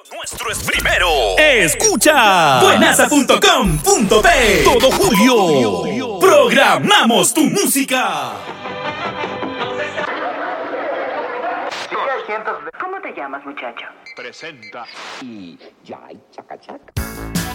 Nuestro es primero. Escucha buenaza.com.pe. Todo julio programamos tu música. ¿Cómo te llamas, muchacho? Presenta. Y ya hay chacachac.